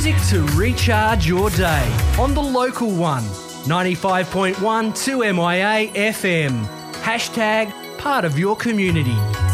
Music to recharge your day on the local one, 95.1 2MIA FM. Hashtag part of your community.